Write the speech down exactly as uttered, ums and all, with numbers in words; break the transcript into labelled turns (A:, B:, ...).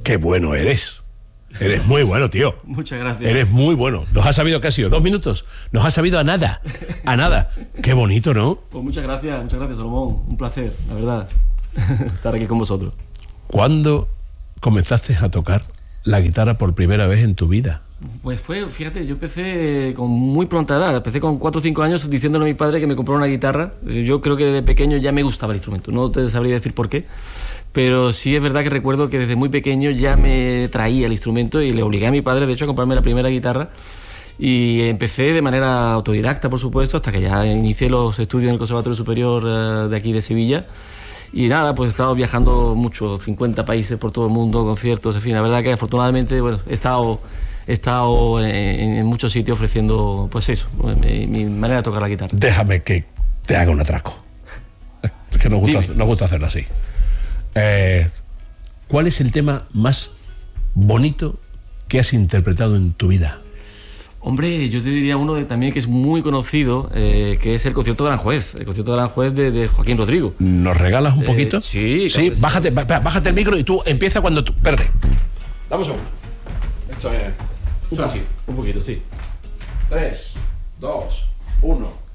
A: qué bueno eres. Eres muy bueno, tío.
B: Muchas gracias.
A: Eres muy bueno. ¿Nos has sabido qué ha sido? ¿Dos minutos? Nos has sabido a nada. A nada. Qué bonito, ¿no?
B: Pues muchas gracias, muchas gracias, Salomón. Un placer, la verdad, estar aquí con vosotros.
A: ¿Cuándo comenzaste a tocar la guitarra por primera vez en tu vida?
B: Pues fue, fíjate, yo empecé con muy pronta edad. Empecé con cuatro o cinco años diciéndole a mi padre que me comprara una guitarra. Yo creo que desde pequeño ya me gustaba el instrumento. No te sabría decir por qué. Pero sí es verdad que recuerdo que desde muy pequeño ya me traía el instrumento y le obligué a mi padre, de hecho, a comprarme la primera guitarra. Y empecé de manera autodidacta, por supuesto, hasta que ya inicié los estudios en el Conservatorio Superior uh, de aquí de Sevilla. Y nada, pues he estado viajando mucho, cincuenta países por todo el mundo, conciertos, en fin, la verdad que afortunadamente, bueno, he estado, he estado en, en muchos sitios ofreciendo, pues eso, mi, mi manera de tocar la guitarra.
A: Déjame que te haga un atraco. Es que nos gusta, nos gusta hacerlo así. Eh, ¿Cuál es el tema más bonito que has interpretado en tu vida?
B: Hombre, yo te diría uno de, también que es muy conocido, eh, que es el concierto de Aranjuez, el concierto de Aranjuez de, de Joaquín Rodrigo.
A: ¿Nos regalas un poquito?
B: Eh, sí,
A: sí,
B: claro,
A: bájate, bájate el micro y tú empieza cuando tú... Perde. Vamos a ver. Esto es...
B: Un, así, un poquito, sí.
A: Tres, dos, uno...